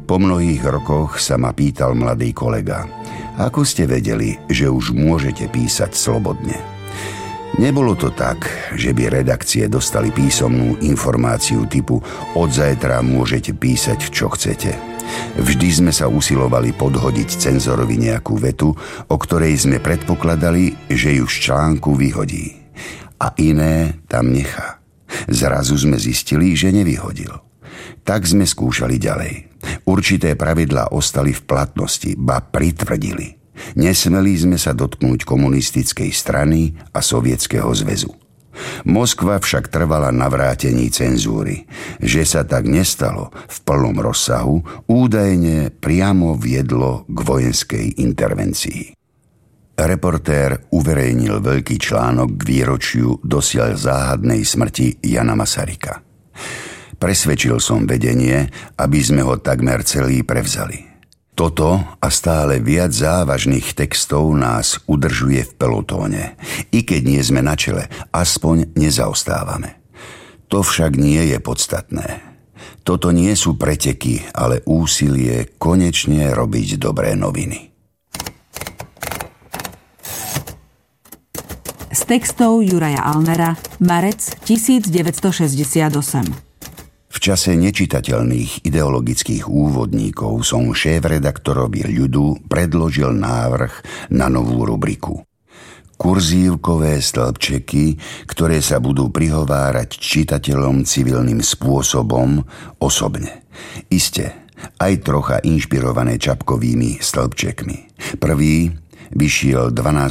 Po mnohých rokoch sa ma pýtal mladý kolega: ako ste vedeli, že už môžete písať slobodne? Nebolo to tak, že by redakcie dostali písomnú informáciu typu od zajtra môžete písať, čo chcete. Vždy sme sa usilovali podhodiť cenzorovi nejakú vetu, o ktorej sme predpokladali, že ju z článku vyhodí. A iné tam nechá. Zrazu sme zistili, že nevyhodil. Tak sme skúšali ďalej. Určité pravidlá ostali v platnosti, ba pritvrdili. Nesmeli sme sa dotknúť komunistickej strany a Sovietskeho zväzu. Moskva však trvala na vrátení cenzúry. Že sa tak nestalo v plnom rozsahu, údajne priamo viedlo k vojenskej intervencii. Reportér uverejnil veľký článok k výročiu dosiaľ záhadnej smrti Jana Masaryka. Presvedčil som vedenie, aby sme ho takmer celý prevzali. Toto a stále viac závažných textov nás udržuje v pelotóne. I keď nie sme na čele, aspoň nezaostávame. To však nie je podstatné. Toto nie sú preteky, ale úsilie konečne robiť dobré noviny. Z textov Juraja Alnera, marec 1968. V čase nečitateľných ideologických úvodníkov som šéfredaktorovi Ľudu predložil návrh na novú rubriku. Kurzívkové stĺpčeky, ktoré sa budú prihovárať čitateľom civilným spôsobom osobne. Iste, aj trocha inšpirované Čapkovými stĺpčekmi. Prvý vyšiel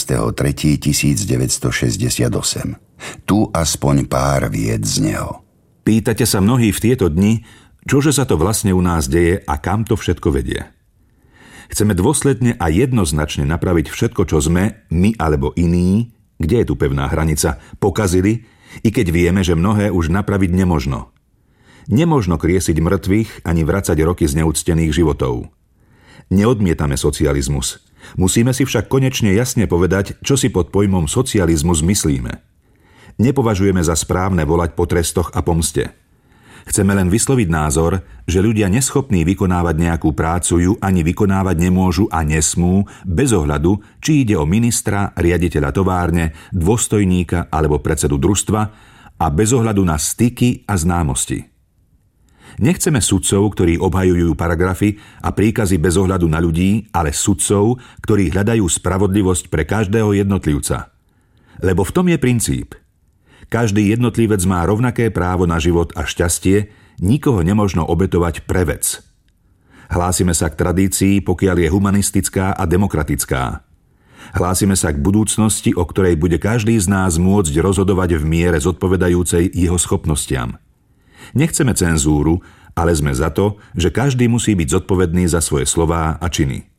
12.3.1968. Tu aspoň pár vied z neho. Pýtate sa mnohí v tieto dni, čože sa to vlastne u nás deje a kam to všetko vedie. Chceme dôsledne a jednoznačne napraviť všetko, čo sme, my alebo iní, kde je tu pevná hranica, pokazili, i keď vieme, že mnohé už napraviť nemožno. Nemožno kriesiť mŕtvych ani vracať roky zneúctených životov. Neodmietame socializmus. Musíme si však konečne jasne povedať, čo si pod pojmom socializmus myslíme. Nepovažujeme za správne volať po trestoch a pomste. Chceme len vysloviť názor, že ľudia neschopní vykonávať nejakú prácu ju ani vykonávať nemôžu a nesmú, bez ohľadu, či ide o ministra, riaditeľa továrne, dôstojníka alebo predsedu družstva a bez ohľadu na styky a známosti. Nechceme sudcov, ktorí obhajujú paragrafy a príkazy bez ohľadu na ľudí, ale sudcov, ktorí hľadajú spravodlivosť pre každého jednotlivca. Lebo v tom je princíp. Každý jednotlivec má rovnaké právo na život a šťastie, nikoho nemožno obetovať pre vec. Hlásime sa k tradícii, pokiaľ je humanistická a demokratická. Hlásime sa k budúcnosti, o ktorej bude každý z nás môcť rozhodovať v miere zodpovedajúcej jeho schopnostiam. Nechceme cenzúru, ale sme za to, že každý musí byť zodpovedný za svoje slová a činy.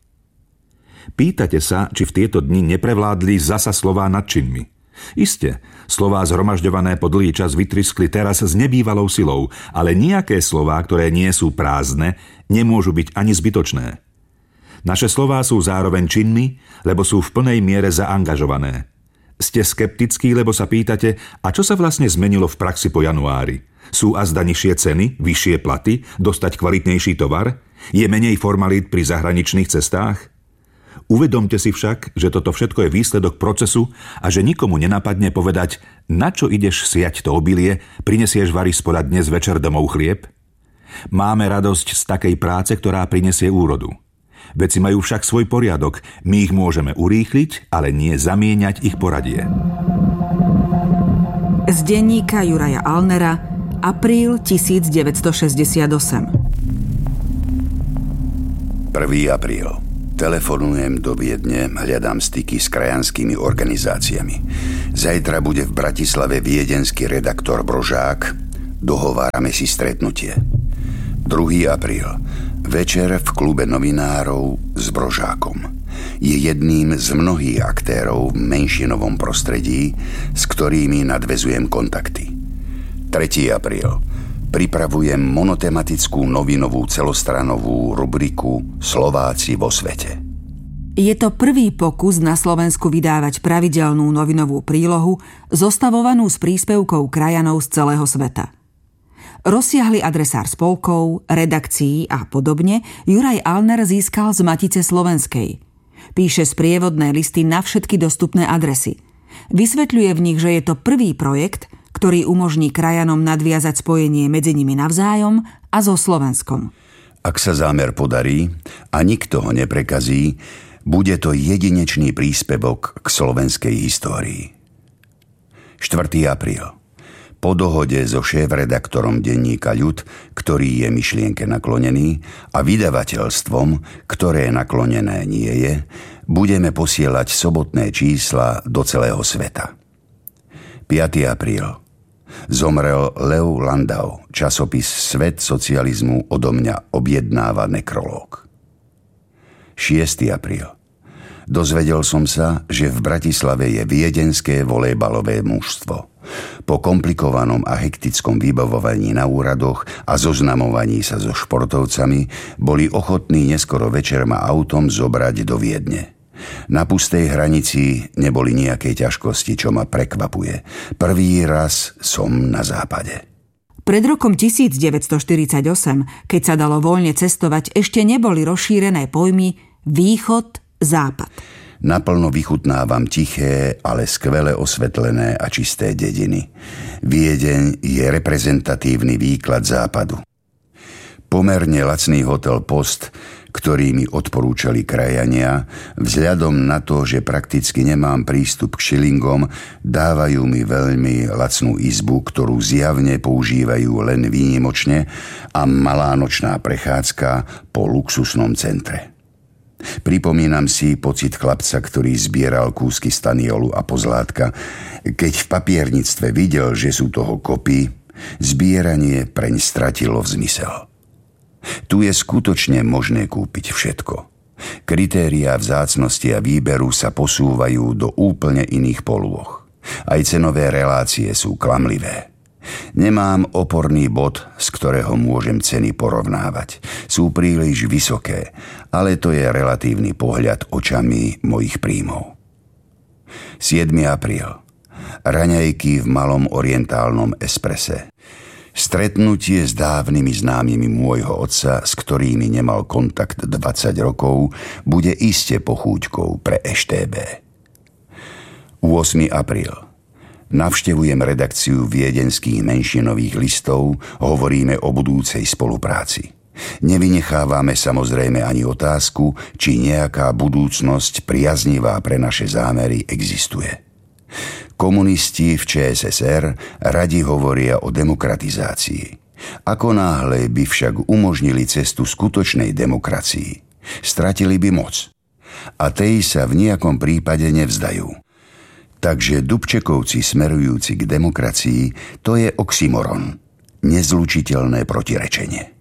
Pýtate sa, či v tieto dni neprevládli zasa slová nad činmi. Iste, slová zhromažďované po dlhý čas vytriskli teraz s nebývalou silou, ale nejaké slová, ktoré nie sú prázdne, nemôžu byť ani zbytočné. Naše slová sú zároveň činmi, lebo sú v plnej miere zaangažované. Ste skeptickí, lebo sa pýtate, a čo sa vlastne zmenilo v praxi po januári? Sú azda nižšie ceny, vyššie platy, dostať kvalitnejší tovar? Je menej formalít pri zahraničných cestách? Uvedomte si však, že toto všetko je výsledok procesu a že nikomu nenapadne povedať, na čo ideš siať to obilie, prinesieš vari spoda dnes večer domov chlieb? Máme radosť z takej práce, ktorá prinesie úrodu. Veci majú však svoj poriadok, my ich môžeme urýchliť, ale nie zamieňať ich poradie. Z denníka Juraja Alnera, apríl 1968. 1. apríl. Telefonujem do Viedne, hľadám styky s krajanskými organizáciami. Zajtra bude v Bratislave viedenský redaktor Brožák. Dohovárame si stretnutie. 2. apríl. Večer v klube novinárov s Brožákom. Je jedným z mnohých aktérov v menšinovom prostredí, s ktorými nadväzujem kontakty. 3. apríl. Pripravujem monotematickú novinovú celostranovú rubriku Slováci vo svete. Je to prvý pokus na Slovensku vydávať pravidelnú novinovú prílohu zostavovanú z príspevkov krajanov z celého sveta. Rozsiahly adresár spolkov, redakcií a podobne Juraj Alner získal z Matice slovenskej. Píše sprievodné listy na všetky dostupné adresy. Vysvetľuje v nich, že je to prvý projekt, ktorý umožní krajanom nadviazať spojenie medzi nimi navzájom a so Slovenskom. Ak sa zámer podarí a nikto ho neprekazí, bude to jedinečný príspevok k slovenskej histórii. 4. apríl. Po dohode so šéfredaktorom denníka Ľud, ktorý je myšlienke naklonený, a vydavateľstvom, ktoré naklonené nie je, budeme posielať sobotné čísla do celého sveta. 5. apríl. Zomrel Leo Landau, časopis Svet socializmu odo mňa objednáva nekrológ. 6. apríl. Dozvedel som sa, že v Bratislave je viedenské volejbalové mužstvo. Po komplikovanom a hektickom vybavovaní na úradoch a zoznamovaní sa so športovcami boli ochotní neskoro večer ma autom zobrať do Viedne. Na pustej hranici neboli nejaké ťažkosti, čo ma prekvapuje. Prvý raz som na západe. Pred rokom 1948, keď sa dalo voľne cestovať, ešte neboli rozšírené pojmy východ, západ. Naplno vychutnávam tiché, ale skvele osvetlené a čisté dediny. Viedeň je reprezentatívny výklad západu. Pomerne lacný hotel Post, ktorý mi odporúčali krajania, vzhľadom na to, že prakticky nemám prístup k šilingom, dávajú mi veľmi lacnú izbu, ktorú zjavne používajú len výnimočne, a malá nočná prechádzka po luxusnom centre. Pripomínam si pocit chlapca, ktorý zbieral kúsky staniolu a pozlátka. Keď v papiernictve videl, že sú toho kopy, zbieranie preň stratilo zmysel. Tu je skutočne možné kúpiť všetko. Kritériá vzácnosti a výberu sa posúvajú do úplne iných polôch. Aj cenové relácie sú klamlivé. Nemám oporný bod, z ktorého môžem ceny porovnávať. Sú príliš vysoké, ale to je relatívny pohľad očami mojich príjmov. 7. apríl. Raňajky v malom orientálnom esprese. Stretnutie s dávnymi známymi môjho otca, s ktorými nemal kontakt 20 rokov, bude iste pochúťkou pre EŠTB. 8. apríl. Navštevujem redakciu viedenských menšinových listov, hovoríme o budúcej spolupráci. Nevynechávame samozrejme ani otázku, či nejaká budúcnosť priaznivá pre naše zámery existuje. Komunisti v ČSSR radi hovoria o demokratizácii. Ako náhle by však umožnili cestu skutočnej demokracii, stratili by moc. A tej sa v nejakom prípade nevzdajú. Takže Dubčekovci smerujúci k demokracii, to je oxymoron, nezlučiteľné protirečenie.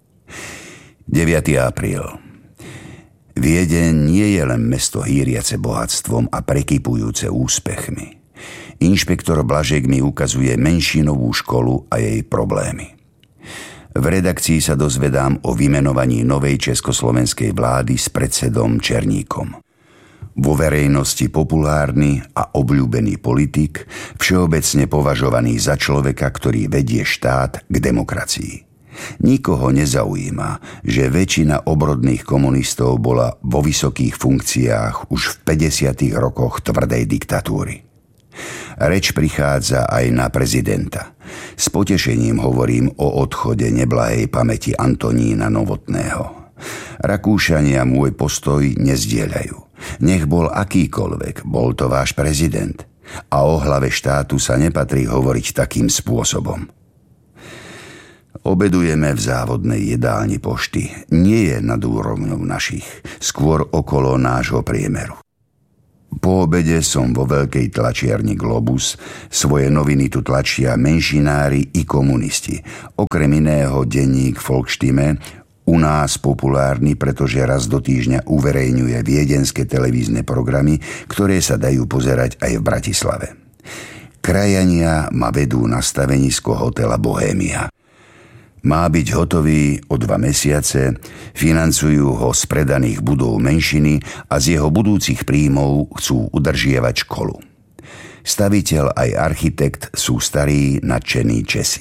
9. apríl. Viedeň nie je len mesto hýriace bohatstvom a prekypujúce úspechmi. Inšpektor Blažek mi ukazuje menšinovú školu a jej problémy. V redakcii sa dozvedám o vymenovaní novej československej vlády s predsedom Černíkom. Vo verejnosti populárny a obľúbený politik, všeobecne považovaný za človeka, ktorý vedie štát k demokracii. Nikoho nezaujíma, že väčšina obrodných komunistov bola vo vysokých funkciách už v 50. rokoch tvrdej diktatúry. Reč prichádza aj na prezidenta. S potešením hovorím o odchode neblahej pamäti Antonína Novotného. Rakúšania môj postoj nezdieľajú. Nech bol akýkoľvek, bol to váš prezident. A o hlave štátu sa nepatrí hovoriť takým spôsobom. Obedujeme v závodnej jedálni pošty. Nie je nad úrovňou našich, skôr okolo nášho priemeru. Po obede som vo veľkej tlačiarni Globus. Svoje noviny tu tlačia menšinári i komunisti. Okrem iného denník Volksstimme, u nás populárny, pretože raz do týždňa uverejňuje viedenské televízne programy, ktoré sa dajú pozerať aj v Bratislave. Krajania ma vedú na stavenisko hotela Bohémia. Má byť hotový o 2 mesiace, financujú ho z predaných budov menšiny a z jeho budúcich príjmov chcú udržiavať školu. Staviteľ aj architekt sú starí nadšení Česi.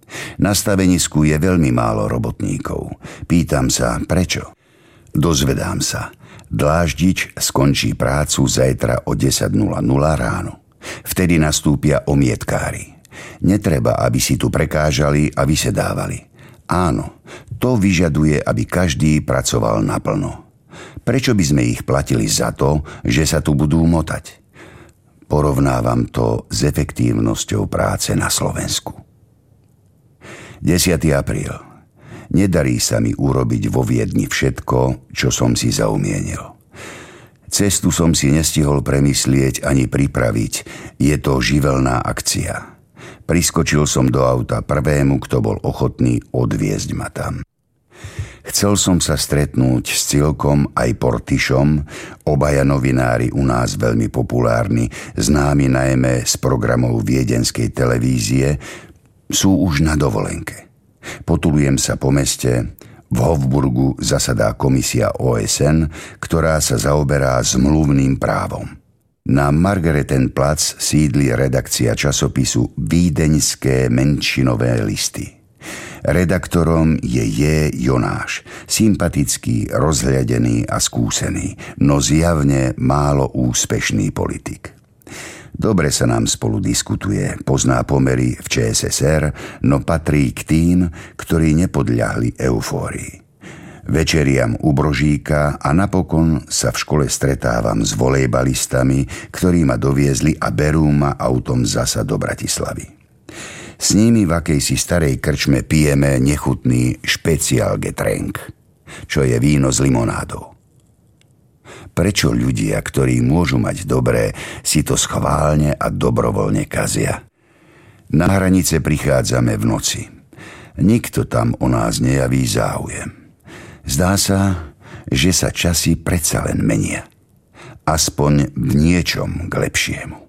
Na stavenisku je veľmi málo robotníkov. Pýtam sa, prečo? Dozvedám sa. Dláždič skončí prácu zajtra o 10:00 ráno. Vtedy nastúpia omietkári. Netreba, aby si tu prekážali a vysedávali. Áno, to vyžaduje, aby každý pracoval naplno. Prečo by sme ich platili za to, že sa tu budú motať? Porovnávam to s efektívnosťou práce na Slovensku. 10. apríl. Nedarí sa mi urobiť vo Viedni všetko, čo som si zaumienil. Cestu som si nestihol premyslieť ani pripraviť. Je to živelná akcia. Priskočil som do auta prvému, kto bol ochotný odviezť ma tam. Chcel som sa stretnúť s Cilkom aj Portišom, obaja novinári u nás veľmi populárni, známi najmä z programov viedenskej televízie, sú už na dovolenke. Potulujem sa po meste. V Hofburgu zasadá komisia OSN, ktorá sa zaoberá zmluvným právom. Na Margaretenplatz sídli redakcia časopisu Vídeňské menšinové listy. Redaktorom je J. Jonáš, sympatický, rozhľadený a skúsený, no zjavne málo úspešný politik. Dobre sa nám spolu diskutuje, pozná pomery v ČSSR, no patrí k tým, ktorí nepodľahli eufórii. Večeriam u Brožíka a napokon sa v škole stretávam s volejbalistami, ktorí ma doviezli a berú ma autom zasa do Bratislavy. S nimi v akejsi starej krčme pijeme nechutný Spezialgetränk, čo je víno s limonádou. Prečo ľudia, ktorí môžu mať dobré, si to schválne a dobrovoľne kazia? Na hranice prichádzame v noci. Nikto tam o nás nejaví záujem. Zdá sa, že sa časy predsa len menia. Aspoň v niečom k lepšiemu.